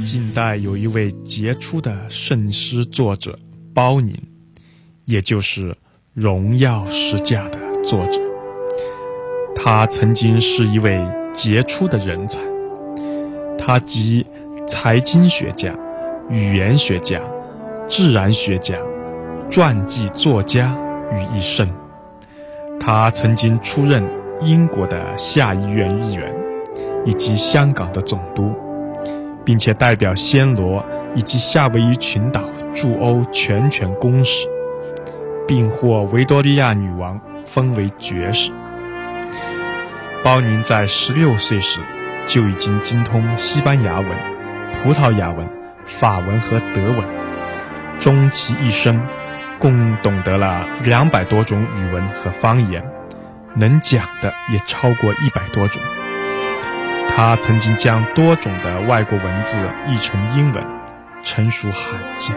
近代有一位杰出的圣诗作者包宁，也就是《荣耀十架》的作者。他曾经是一位杰出的人才，他集财经学家、语言学家、自然学家、传记作家于一身。他曾经出任英国的下议院议员以及香港的总督，并且代表暹罗以及夏威夷群岛驻欧全权公使，并获维多利亚女王封为爵士。包宁在16岁时就已经精通西班牙文、葡萄牙文、法文和德文，终其一生共懂得了200多种语文和方言，能讲的也超过100多种。他曾经将多种的外国文字译成英文，诚属罕见。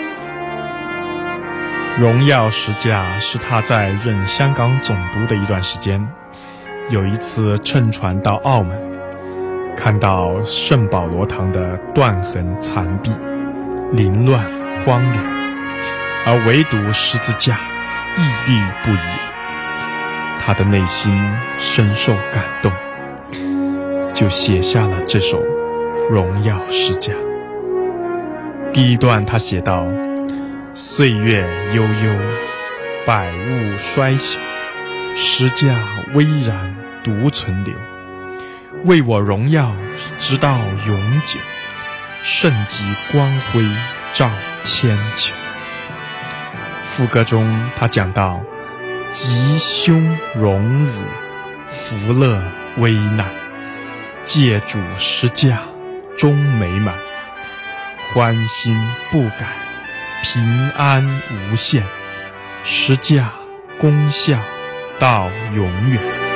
荣耀十架是他在任香港总督的一段时间，有一次乘船到澳门，看到圣保罗堂的断痕残壁，凌乱荒凉，而唯独十字架屹立不移。他的内心深受感动，就写下了这首《荣耀十架》。第一段他写道：岁月悠悠，百物衰朽，十架巍然独存留，为我荣耀直到永久，圣极光辉照千秋。副歌中他讲到：吉凶荣辱，福乐危难，借主十架终美满，欢欣不改，平安无限，十架功效到永远。